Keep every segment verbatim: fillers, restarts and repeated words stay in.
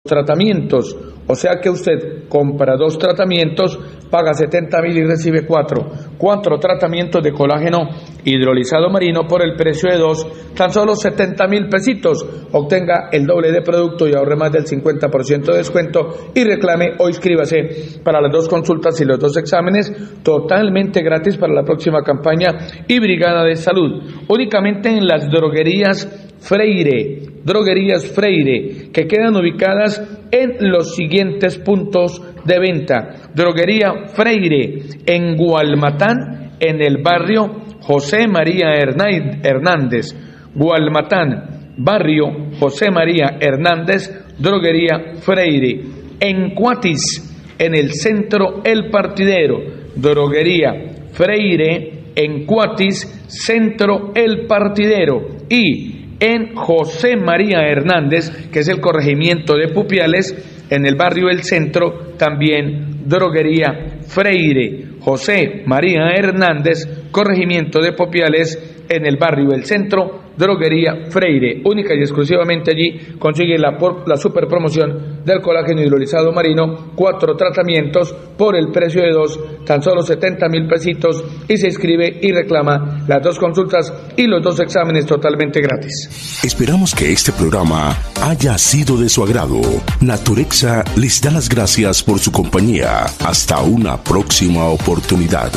tratamientos, o sea que usted compra dos tratamientos, paga setenta mil y recibe cuatro, cuatro tratamientos de colágeno hidrolizado marino por el precio de dos, tan solo setenta mil pesitos, obtenga el doble de producto y ahorre más del cincuenta por ciento de descuento y reclame o inscríbase para las dos consultas y los dos exámenes totalmente gratis para la próxima campaña y Brigada de Salud, únicamente en las droguerías Freire, droguerías Freire, que quedan ubicadas en los siguientes puntos de venta. Droguería Freire en Gualmatán, en el barrio José María Hernández. Gualmatán, barrio José María Hernández, droguería Freire. En Cuatis, en el centro El Partidero, droguería Freire en Cuatis, centro El Partidero. Y en José María Hernández, que es el corregimiento de Pupiales, en el barrio El Centro, también droguería Freire. José María Hernández, corregimiento de Pupiales, en el barrio El Centro, droguería Freire. Única y exclusivamente allí consigue la, la super promoción del colágeno hidrolizado marino, cuatro tratamientos por el precio de dos, tan solo setenta mil pesitos, y se inscribe y reclama las dos consultas y los dos exámenes totalmente gratis. Esperamos que este programa haya sido de su agrado. Naturexa les da las gracias por su compañía. Hasta una próxima oportunidad.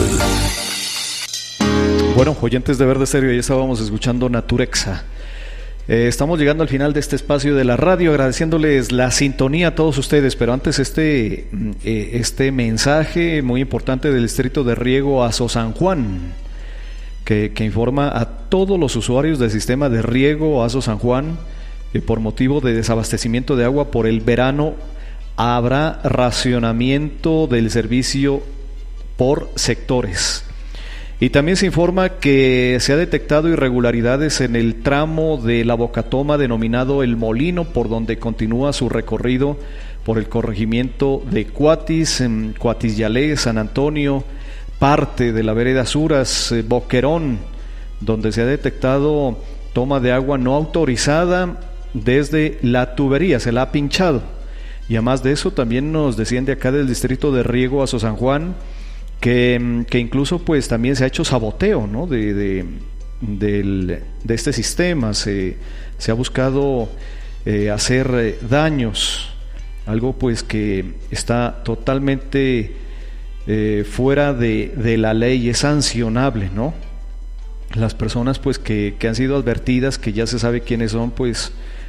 Bueno, oyentes de Verde Stereo, ya estábamos escuchando Naturexa. Eh, estamos llegando al final de este espacio de la radio, agradeciéndoles la sintonía a todos ustedes, pero antes este, eh, este mensaje muy importante del Distrito de Riego Azo San Juan, que, que informa a todos los usuarios del sistema de riego Azo San Juan que por motivo de desabastecimiento de agua por el verano habrá racionamiento del servicio por sectores. Y también se informa que se ha detectado irregularidades en el tramo de la Bocatoma denominado El Molino, por donde continúa su recorrido por el corregimiento de Cuatis, Cuatis Yalé, San Antonio, parte de la vereda Suras, Boquerón, donde se ha detectado toma de agua no autorizada desde la tubería, se la ha pinchado. Y además de eso también nos decían de acá del distrito de riego Azo San Juan que, que incluso pues también se ha hecho saboteo, ¿no? de, de, del, de este sistema, se, se ha buscado eh, hacer eh, daños, algo pues que está totalmente eh, fuera de, de la ley, es sancionable, ¿no? Las personas pues que, que han sido advertidas, que ya se sabe quiénes son, pues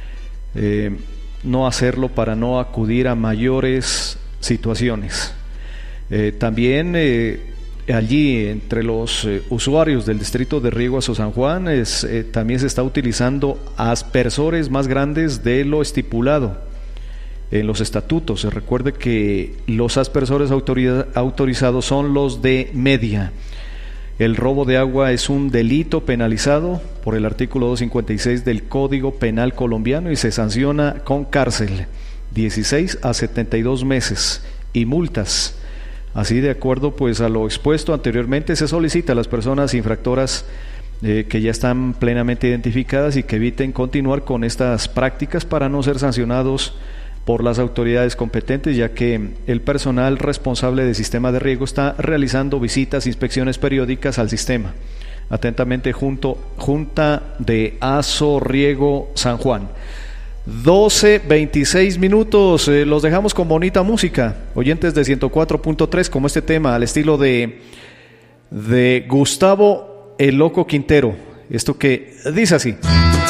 eh, no hacerlo para no acudir a mayores situaciones. Eh, también eh, allí entre los eh, usuarios del distrito de riego Azo San Juan es, eh, también se está utilizando aspersores más grandes de lo estipulado en los estatutos. Se recuerde que los aspersores autoriza- autorizados son los de media. El robo de agua es un delito penalizado por el artículo doscientos cincuenta y seis del Código Penal colombiano y se sanciona con cárcel dieciséis a setenta y dos meses y multas. Así, de acuerdo pues a lo expuesto anteriormente, se solicita a las personas infractoras eh, que ya están plenamente identificadas y que eviten continuar con estas prácticas para no ser sancionados por las autoridades competentes, ya que el personal responsable del sistema de riego está realizando visitas, inspecciones periódicas al sistema. Atentamente, junto, Junta de Azo Riego San Juan. doce veintiséis minutos, eh, los dejamos con bonita música, oyentes de ciento cuatro punto tres, como este tema al estilo de, de Gustavo el Loco Quintero, esto que dice así.